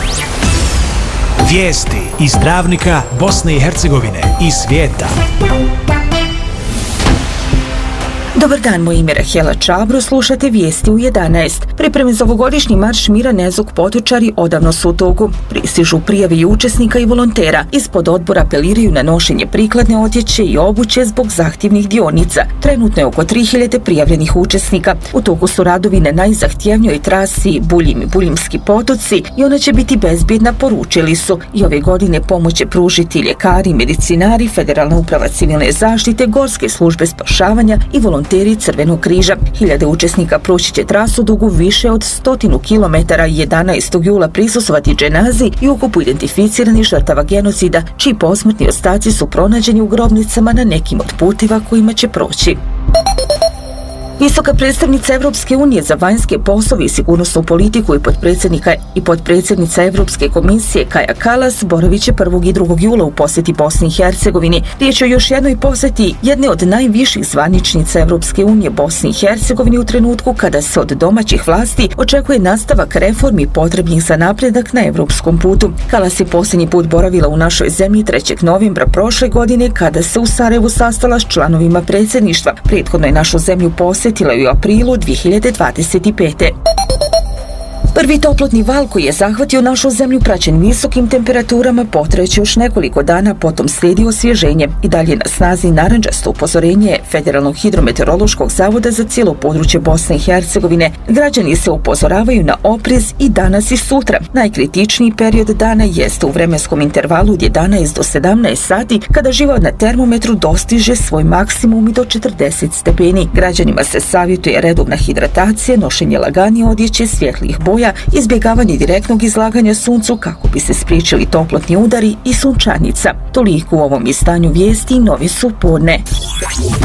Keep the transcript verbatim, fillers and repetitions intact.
Vijesti iz Travnika, Bosne i Hercegovine i svijeta. Dobar dan, moje ime je Rahela Čabro, slušate vijesti u jedanaest. Pripreme za ovogodišnji marš mira Nezog Potočari odavno su u toku. Pristižu prijave i učesnika i volontera. Ispod odbora apeliraju na nošenje prikladne odjeće i obuće zbog zahtjevnih dionica. Trenutno je oko tri hiljade prijavljenih učesnika. U toku su radovi na najzahtjevnijoj trasi Buljim i Buljimski potoci i ona će biti bezbjedna, poručili su. I ove godine pomoć će pružiti ljekari, medicinari, Federalna uprava civilne zaštite, gorske službe spašavanja i volonteri Crvenog križa. Hiljade učesnika proći će trasu dugu više od stotinu kilometara i jedanaestog jula prisustvovati dženazi i ukupu identificiranih žrtava genocida, čiji posmrtni ostaci su pronađeni u grobnicama na nekim od puteva kojima će proći. Visoka predstavnica Evropske unije za vanjske poslove i sigurnosnu politiku i potpredsjednika i potpredsjednica Evropske komisije Kaja Kallas boravit će prvog i drugog jula u posjeti Bosni i Hercegovini. Riječ je o još jednoj posjeti jedne od najviših zvaničnica Evropske unije Bosni i Hercegovini u trenutku kada se od domaćih vlasti očekuje nastavak reformi potrebnih za napredak na evropskom putu. Kallas je posljednji put boravila u našoj zemlji trećeg novembra prošle godine kada se u Sarajevu sastala s članovima predsjedništva. Prethodno je našu zemlju posjetila Posjetila je u aprilu dvije hiljade dvadeset pete. Prvi toplotni val koji je zahvatio našu zemlju praćen visokim temperaturama potreće još nekoliko dana, potom slijedi osvježenje. I dalje na snazi narandžasto upozorenje Federalnog hidrometeorološkog zavoda za cijelo područje Bosne i Hercegovine. Građani se upozoravaju na oprez i danas i sutra. Najkritičniji period dana jeste u vremenskom intervalu od jedanaest do sedamnaest sati, kada život na termometru dostiže svoj maksimum i do četrdeset stepeni. Građanima se savjetuje redovna hidratacija, nošenje laganije odjeće, svjetlih boja, izbjegavanje direktnog izlaganja suncu kako bi se spriječili toplotni udari i sunčanica. Toliko u ovom izdanju vijesti, novi su podne.